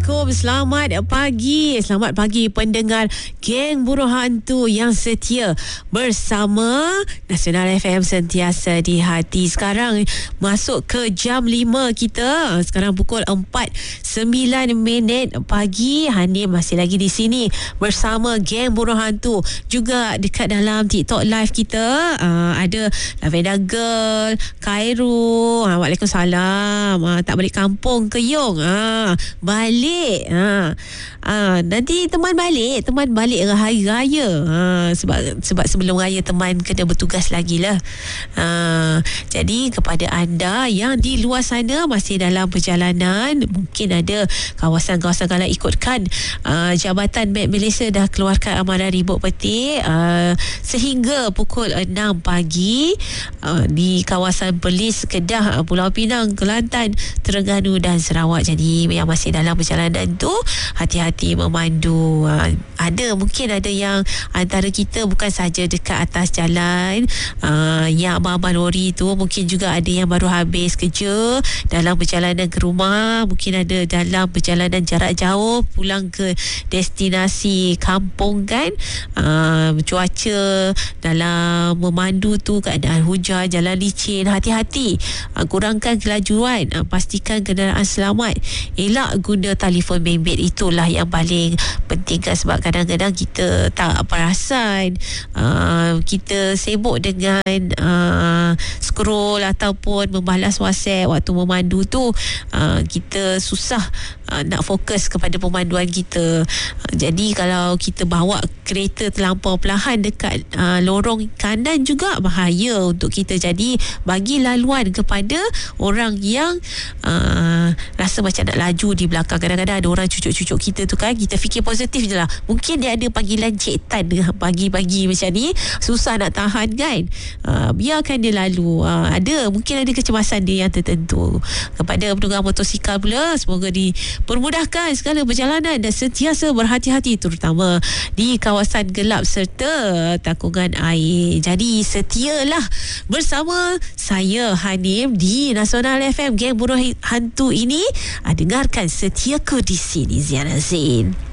Assalamualaikum, selamat pagi. Selamat pagi pendengar Geng Buruh Hantu yang setia bersama Nasional FM sentiasa di hati. Sekarang masuk ke jam 5 kita. Sekarang pukul 4:09 pagi. Hani masih lagi di sini bersama Geng Buruh Hantu. Juga dekat dalam TikTok live kita ada Lavenda Girl, Khairul. Waalaikumsalam. Tak balik kampung ke Yong? Balik. Nanti teman balik hari raya. Sebab sebelum raya teman kena bertugas lagi lah. Jadi kepada anda yang di luar sana masih dalam perjalanan, mungkin ada kawasan-kawasan kalau ikutkan Jabatan Map Malaysia dah keluarkan amaran ribut petik sehingga pukul 6 pagi di kawasan Perlis, Kedah, Pulau Pinang, Kelantan, Terengganu dan Sarawak. Jadi yang masih dalam perjalanan tu hati-hati memandu. Mungkin ada yang antara kita bukan saja dekat atas jalan, yang abang-abang lori tu, mungkin juga ada yang baru habis kerja dalam perjalanan ke rumah, mungkin ada dalam perjalanan jarak jauh pulang ke destinasi kampung kan. Cuaca dalam memandu tu keadaan hujan, jalan licin, hati-hati, kurangkan kelajuan, pastikan kenderaan selamat, elak guna telefon bimbit. Itulah yang paling penting kan, sebab kadang-kadang kita tak perasan, kita sibuk dengan scroll ataupun membalas WhatsApp waktu memandu tu, kita susah nak fokus kepada pemanduan kita. Jadi kalau kita bawa kereta terlampau perlahan dekat lorong kanan juga bahaya untuk kita. Jadi bagi laluan kepada orang yang rasa macam nak laju di belakang. Kadang-kadang ada orang cucuk-cucuk kita tu kan, kita fikir positif je lah. Mungkin dia ada panggilan Cik Tan pagi-pagi macam ni, susah nak tahan kan. Biarkan dia lalu. Mungkin ada kecemasan dia yang tertentu. Kepada penunggang motosikal pula, semoga dipermudahkan segala perjalanan dan sentiasa berhati-hati, terutama di kawasan gelap serta takungan air. Jadi setialah bersama saya Hanim di Nasional FM Geng Buruh Hantu ini. Dengarkan Setiaku di sini, Ziana Zain.